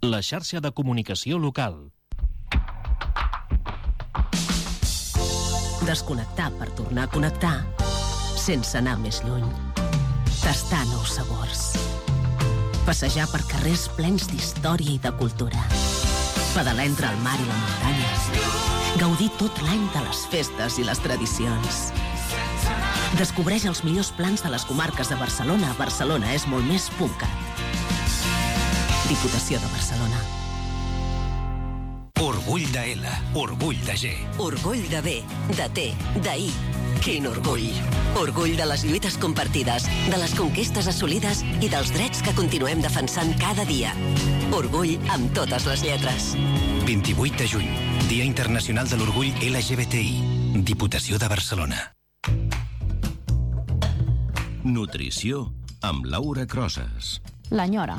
La xarxa de comunicació local. Desconnectar per tornar a connectar sense anar més lluny. Tastar nous sabors. Passejar per carrers plens d'història i de cultura. Pedalar entre el mar i la muntanya. Gaudir tot l'any de les festes i les tradicions. Descobreix els millors plans de les comarques de Barcelona. Barcelona és molt més .cat. Diputació de Barcelona. Orgull de L, orgull de G. Orgull de B, de T, de I. Quin orgull! Orgull de les lluites compartides, de les conquestes assolides i dels drets que continuem defensant cada dia. Orgull amb totes les lletres. 28 de juny, Dia Internacional de l'Orgull LGBTI. Diputació de Barcelona. Nutrició amb Laura Crosas. L'enyora.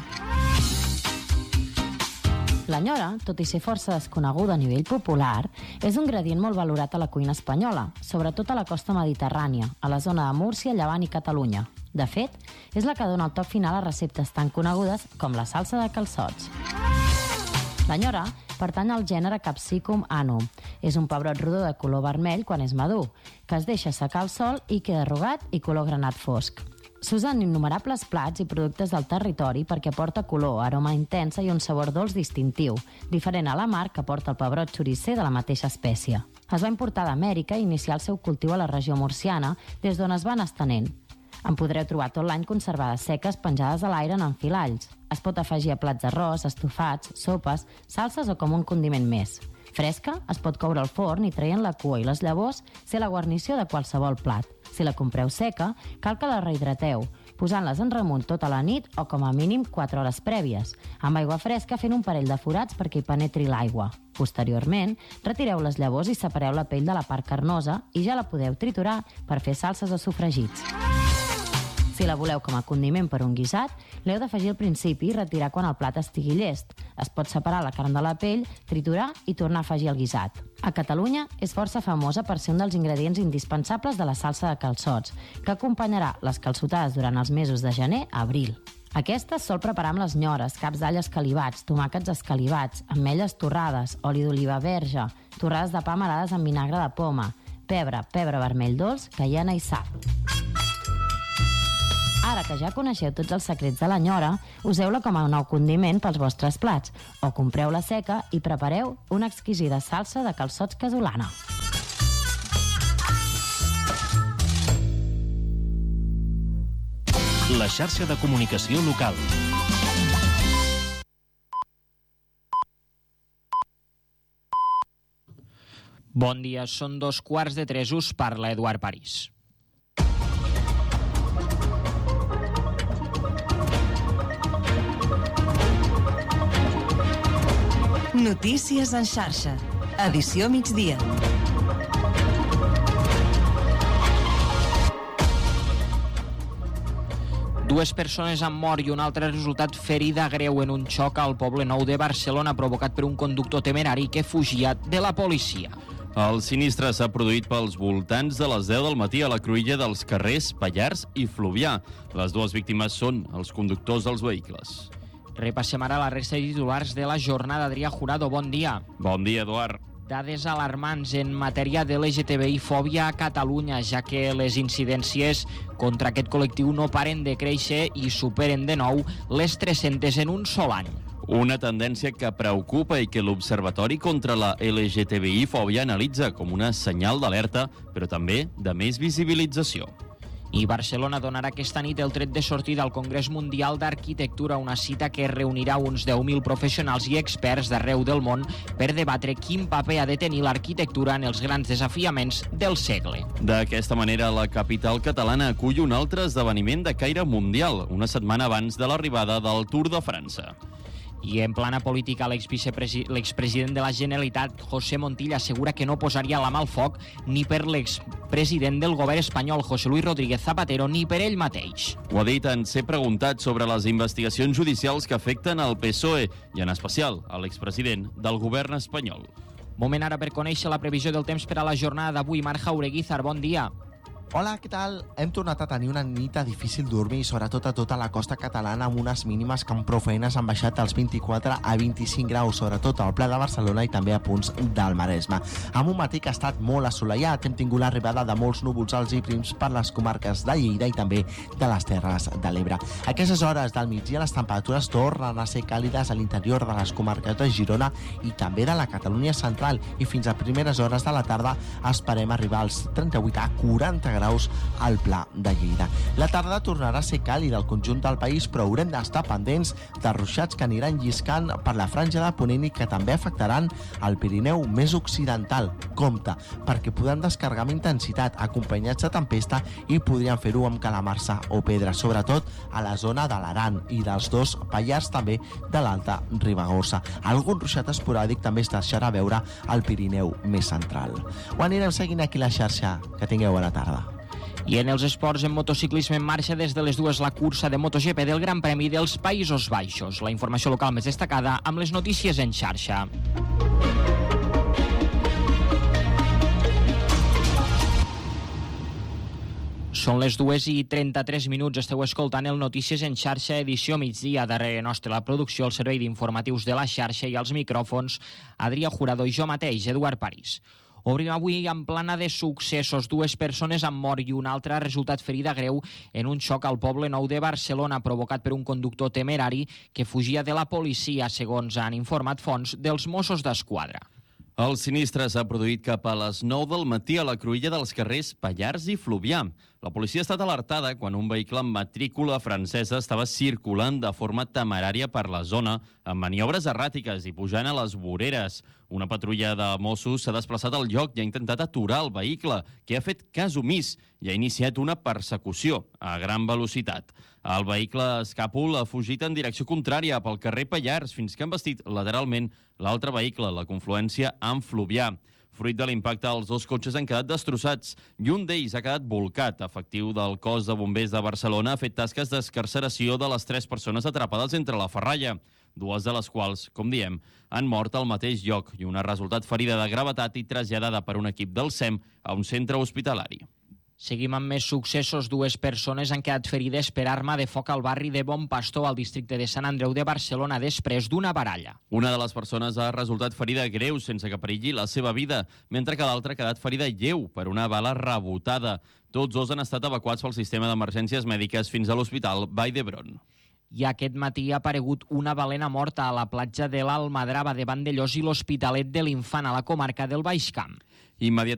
L'enyora, tot i ser força desconeguda a nivell popular, és un ingredient molt valorat a la cuina espanyola, sobretot a la costa mediterrània, a la zona de Múrcia, Llevant i Catalunya. De fet, és la que dona el toc final a receptes tan conegudes com la salsa de calçots. L'enyora pertany al gènere Capsicum annuum. És un pebrot rodó de color vermell quan és madur, que es deixa secar al sol i queda arrugat i color granat fosc. S'usen innumerables plats i productes del territori perquè aporta color, aroma intensa i un sabor dolç distintiu, diferent a la mar que porta el pebrot xorisser de la mateixa espècie. Es va importar d'Amèrica i iniciar el seu cultiu a la regió murciana, des d'on es van estenent. En podreu trobar tot l'any conservades seques penjades a l'aire en enfilalls. Es pot afegir a plats d'arròs, estofats, sopes, salses o com un condiment més. Fresca, es pot coure al forn i traient la cua i les llavors ser la guarnició de qualsevol plat. Si la compreu seca, cal que la rehidrateu, posant-les en remunt tota la nit o com a mínim 4 hores prèvies, amb aigua fresca fent un parell de forats perquè hi penetri l'aigua. Posteriorment, retireu les llavors i separeu la pell de la part carnosa i ja la podeu triturar per fer salses o sofregits. Si la voleu com a condiment per un guisat, l'heu d'afegir al principi i retirar quan el plat estigui llest. Es pot separar la carn de la pell, triturar i tornar a afegir al guisat. A Catalunya és força famosa per ser un dels ingredients indispensables de la salsa de calçots, que acompanyarà les calçotades durant els mesos de gener a abril. Aquesta es sol preparar amb les nyores, caps d'all escalivats, tomàquets escalivats, ametlles torrades, oli d'oliva verge, torrades de pa amarades amb vinagre de poma, pebre vermell dolç, caiena i sal. Ara que ja coneixeu tots els secrets de l'enyora, useu-la com a nou condiment pels vostres plats o compreu-la seca i prepareu una exquisida salsa de calçots casolana. La xarxa de comunicació local. Bon dia, són 2:15, us parla Eduard París. Notícies en xarxa. Edició migdia. Dues persones han mort i un altre ha resultat ferida greu en un xoc al Poble Nou de Barcelona provocat per un conductor temerari que fugia de la policia. El sinistre s'ha produït pels voltants de les 10 del matí a la cruïlla dels carrers Pallars i Fluvià. Les dues víctimes són els conductors dels vehicles. Repassem ara la resta de titulars de la jornada. Adrià Jurado, bon dia. Bon dia, Eduard. Dades alarmants en matèria de LGTBI-fòbia a Catalunya, ja que les incidències contra aquest col·lectiu no paren de créixer i superen de nou les 300 en un sol any. Una tendència que preocupa i que l'Observatori contra la LGTBI-fòbia analitza com una senyal d'alerta, però també de més visibilització. I Barcelona donarà aquesta nit el tret de sortida al Congrés Mundial d'Arquitectura, una cita que reunirà uns 10.000 professionals i experts d'arreu del món per debatre quin paper ha de tenir l'arquitectura en els grans desafiaments del segle. D'aquesta manera, la capital catalana acull un altre esdeveniment de caire mundial, una setmana abans de l'arribada del Tour de França. I en plana política, l'expresident de la Generalitat, José Montilla, assegura que no posaria la mà al foc ni per l'expresident del govern espanyol, José Luis Rodríguez Zapatero, ni per ell mateix. Ho ha dit en ser preguntat sobre les investigacions judicials que afecten el PSOE i, en especial, a l'expresident del govern espanyol. Moment ara per conèixer la previsió del temps per a la jornada d'avui. Marc Jaureguizar, bon dia. Hola, què tal? Hem tornat a tenir una nit de difícil dormir, sobretot a tota la costa catalana, amb unes mínimes que amb prou feines han baixat als 24 a 25 graus, sobretot al Pla de Barcelona i també a punts del Maresme. Amb un matí que ha estat molt assolellat, hem tingut l'arribada de molts núvols alts i prims per les comarques de Lleida i també de les Terres de l'Ebre. A aquestes hores del migdia les temperatures tornen a ser càlides a l'interior de les comarques de Girona i també de la Catalunya central, i fins a primeres hores de la tarda esperem arribar als 38 a 40 graus al Pla de Lleida. La tarda tornarà a ser càlida al conjunt del país, però haurem d'estar pendents de ruixats que aniran lliscant per la franja de ponent i que també afectaran el Pirineu més occidental. Compte, perquè poden descarregar amb intensitat, acompanyats de tempesta, i podrien fer-ho amb calamarsa o pedra, sobretot a la zona de l'Aran i dels dos Pallars, també de l'Alta Ribagorça. Algun ruixat esporàdic també es deixarà veure al Pirineu més central. Ho anirem seguint aquí a la xarxa. Que tingueu bona tarda. I en els esports, en motociclisme en marxa des de les 2 la cursa de MotoGP del Gran Premi dels Països Baixos. La informació local més destacada amb les notícies en xarxa. Són les 2:33. Esteu escoltant el Notícies en xarxa, edició migdia. Darrere nostre la producció, el servei d'informatius de la xarxa, i als micròfons Adrià Jurado i jo mateix, Eduard París. Obrim avui en plana de successos. 2 persones han mort i una altra ha resultat ferida greu en un xoc al Poble Nou de Barcelona provocat per un conductor temerari que fugia de la policia, segons han informat fonts dels Mossos d'Esquadra. El sinistre s'ha produït cap a les 9 del matí a la cruïlla dels carrers Pallars i Fluvià. La policia ha estat alertada quan un vehicle amb matrícula francesa estava circulant de forma temerària per la zona, amb maniobres erràtiques i pujant a les voreres. Una patrulla de Mossos s'ha desplaçat al lloc i ha intentat aturar el vehicle, que ha fet cas omís i ha iniciat una persecució a gran velocitat. El vehicle escàpol ha fugit en direcció contrària pel carrer Pallars fins que ha embestit lateralment l'altre vehicle, la confluència amb Fluvià. Fruit de l'impacte, els 2 cotxes han quedat destrossats i un d'ells ha quedat bolcat. Efectiu del cos de bombers de Barcelona ha fet tasques d'excarceració de les 3 persones atrapades entre la ferralla, 2 de les quals, com diem, han mort al mateix lloc i una ha resultat ferida de gravetat i traslladada per un equip del SEM a un centre hospitalari. Seguim amb més successos. 2 persones han quedat ferides per arma de foc al barri de Bon Pastor, al districte de Sant Andreu de Barcelona, després d'una baralla. Una de les persones ha resultat ferida greu sense que perilli la seva vida, mentre que l'altra ha quedat ferida lleu per una bala rebotada. Tots 2 han estat evacuats pel sistema d'emergències mèdiques fins a l'Hospital Vall d'Hebron. I aquest matí ha aparegut una balena morta a la platja de l'Almadrava de Vandellós i l'Hospitalet de l'Infant, a la comarca del Baix Camp. Immediatament